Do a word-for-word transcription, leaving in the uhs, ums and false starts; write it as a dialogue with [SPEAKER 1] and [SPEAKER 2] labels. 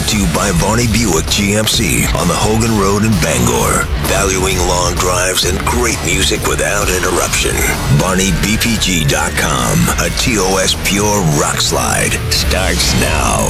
[SPEAKER 1] brought to you by Varney Buick G M C on the Hogan Road in Bangor. Valuing long drives and great music without interruption. Barney B P G dot com. A T O S pure rock slide starts now.